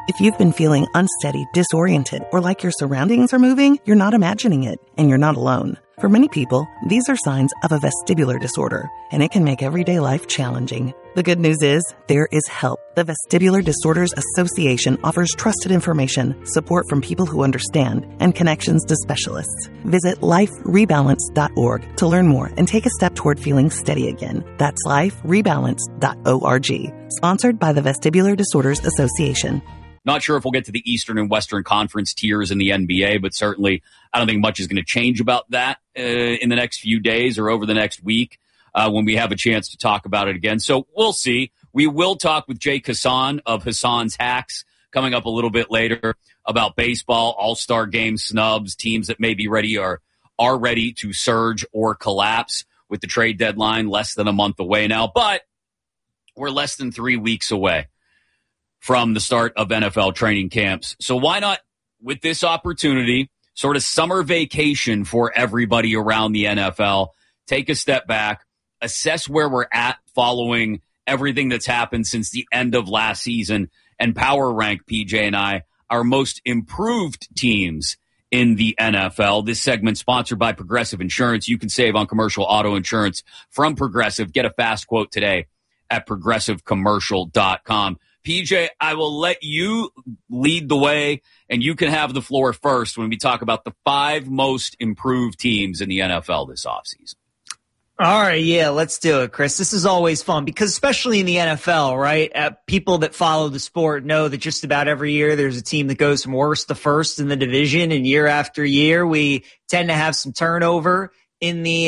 If you've been feeling unsteady, disoriented, or like your surroundings are moving, you're not imagining it, and you're not alone. For many people, these are signs of a vestibular disorder, and it can make everyday life challenging. The good news is, there is help. The Vestibular Disorders Association offers trusted information, support from people who understand, and connections to specialists. Visit liferebalance.org to learn more and take a step toward feeling steady again. That's liferebalance.org. Sponsored by the Vestibular Disorders Association. Not sure if we'll get to the Eastern and Western Conference tiers in the NBA, but certainly I don't think much is going to change about that in the next few days or over the next week when we have a chance to talk about it again. So we'll see. We will talk with Jake Hassan of Hassan's Hacks coming up a little bit later about baseball, all-star game snubs, teams that may be ready or are ready to surge or collapse with the trade deadline less than a month away now. But we're less than 3 weeks away from the start of NFL training camps. So why not, with this opportunity, sort of summer vacation for everybody around the NFL, take a step back, assess where we're at following everything that's happened since the end of last season, and power rank, PJ and I, our most improved teams in the NFL. This segment sponsored by Progressive Insurance. You can save on commercial auto insurance from Progressive. Get a fast quote today at progressivecommercial.com. PJ, I will let you lead the way, and you can have the floor first when we talk about the 5 most improved teams in the NFL this offseason. All right, yeah, let's do it, Chris. This is always fun because especially in the NFL, right, people that follow the sport know that just about every year there's a team that goes from worst to first in the division, and year after year we tend to have some turnover in the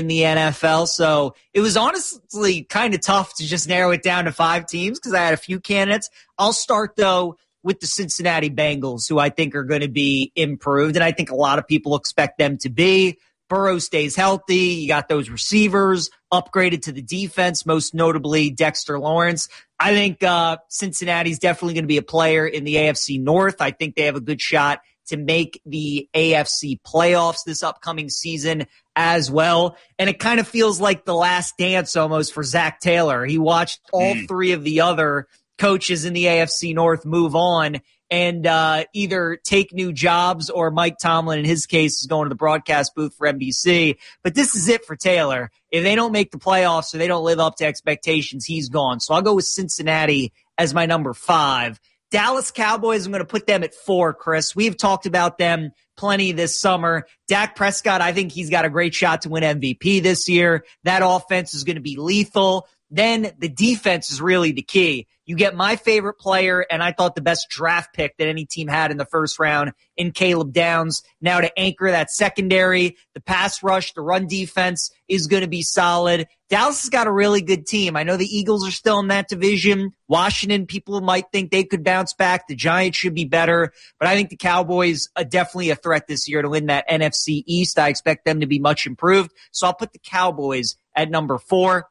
NFL. So it was honestly kind of tough to just narrow it down to 5 teams because I had a few candidates. I'll start, though, with the Cincinnati Bengals, who I think are going to be improved, and I think a lot of people expect them to be. Burrow stays healthy. You got those receivers upgraded to the defense, most notably Dexter Lawrence. I think Cincinnati's definitely going to be a player in the AFC North. I think they have a good shot to make the AFC playoffs this upcoming season as well. And it kind of feels like the last dance almost for Zach Taylor. He watched all 3 of the other coaches in the AFC North move on and either take new jobs, or Mike Tomlin, in his case, is going to the broadcast booth for NBC. But this is it for Taylor. If they don't make the playoffs or they don't live up to expectations, he's gone. So I'll go with Cincinnati as my number 5. Dallas Cowboys, I'm going to put them at 4, Chris. We've talked about them plenty this summer. Dak Prescott, I think he's got a great shot to win MVP this year. That offense is going to be lethal. Then the defense is really the key. You get my favorite player, and I thought the best draft pick that any team had in the first round in Caleb Downs. Now to anchor that secondary, the pass rush, the run defense is going to be solid. Dallas has got a really good team. I know the Eagles are still in that division. Washington, people might think they could bounce back. The Giants should be better. But I think the Cowboys are definitely a threat this year to win that NFC East. I expect them to be much improved. So I'll put the Cowboys at number 4.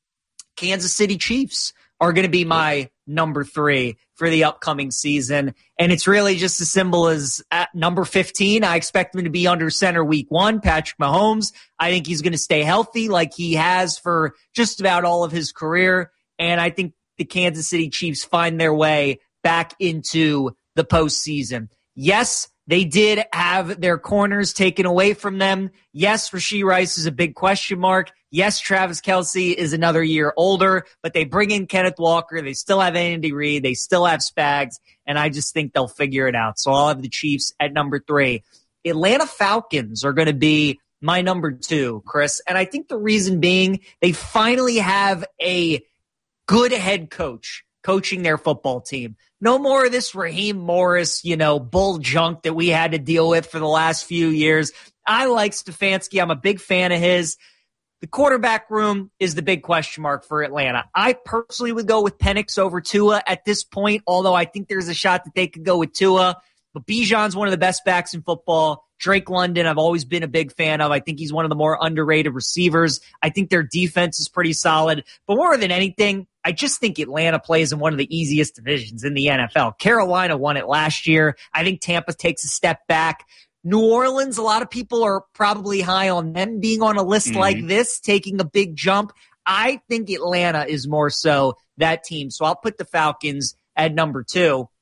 Kansas City Chiefs are going to be my number 3 for the upcoming season. And it's really just as simple as at number 15, I expect him to be under center week 1, Patrick Mahomes. I think he's going to stay healthy like he has for just about all of his career. And I think the Kansas City Chiefs find their way back into the postseason. Yes, they did have their corners taken away from them. Yes, Rashee Rice is a big question mark. Yes, Travis Kelce is another year older, but they bring in Kenneth Walker. They still have Andy Reid. They still have Spags, and I just think they'll figure it out. So I'll have the Chiefs at number 3. Atlanta Falcons are going to be my number 2, Chris, and I think the reason being they finally have a good head coach coaching their football team. No more of this Raheem Morris, bull junk that we had to deal with for the last few years. I like Stefanski. I'm a big fan of his. The quarterback room is the big question mark for Atlanta. I personally would go with Penix over Tua at this point, although I think there's a shot that they could go with Tua. But Bijan's one of the best backs in football. Drake London, I've always been a big fan of. I think he's one of the more underrated receivers. I think their defense is pretty solid. But more than anything, I just think Atlanta plays in one of the easiest divisions in the NFL. Carolina won it last year. I think Tampa takes a step back. New Orleans, a lot of people are probably high on them being on a list like this, taking a big jump. I think Atlanta is more so that team. So I'll put the Falcons at number 2.